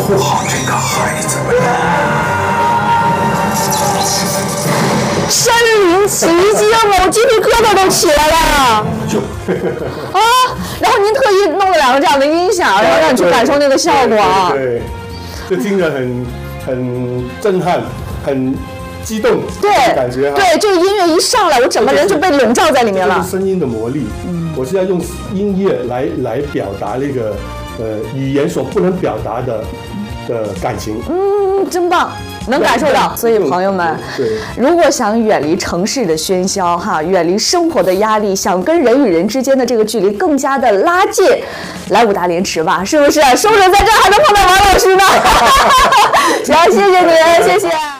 护好这个孩子们。 身临其境，我鸡皮疙瘩都起来了。啊！然后您特意弄了2个这样的音响，然后让你去感受那个效果啊。 对，就听着很震撼，很激动， 对， 感觉对，这个音乐一上来，我整个人就被笼罩在里面了。 这是声音的魔力，我是要用音乐来表达那个语言所不能表达的感情。 真棒，能感受到。所以朋友们，如果想远离城市的喧嚣哈，远离生活的压力，想跟人与人之间的这个距离更加的拉近，来5大连池吧，是不是？收着在这儿还能碰到王老师呢。行，谢谢你，谢谢。